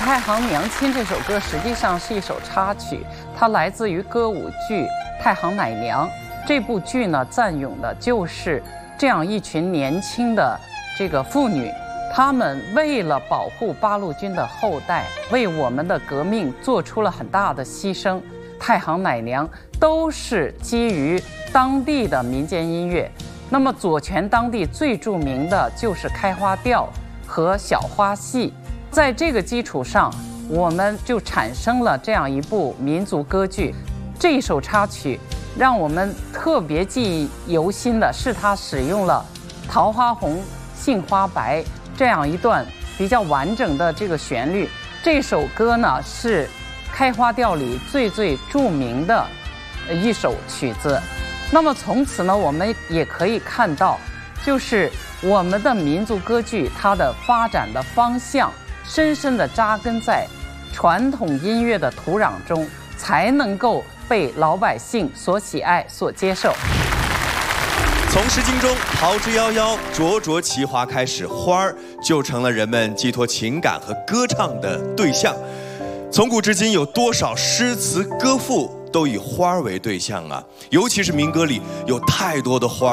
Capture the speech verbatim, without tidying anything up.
太行娘亲》这首歌实际上是一首插曲，它来自于歌舞剧《太行奶娘》。这部剧呢，赞咏的就是这样一群年轻的这个妇女，她们为了保护八路军的后代，为我们的革命做出了很大的牺牲。太行奶娘都是基于当地的民间音乐。那么左权当地最著名的就是开花调和小花戏，在这个基础上，我们就产生了这样一部民族歌剧。这一首插曲让我们特别记忆犹新的是，它使用了桃花红杏花白这样一段比较完整的这个旋律。这首歌呢是开花调里最最著名的一首曲子。那么从此呢，我们也可以看到，就是我们的民族歌剧它的发展的方向深深地扎根在传统音乐的土壤中，才能够被老百姓所喜爱、所接受。 从《诗经》中“桃之夭夭，灼灼其华”开始，花儿就成了人们寄托情感和歌唱的对象。从古至今，有多少诗词歌赋都以花儿为对象啊！尤其是民歌里有太多的花儿。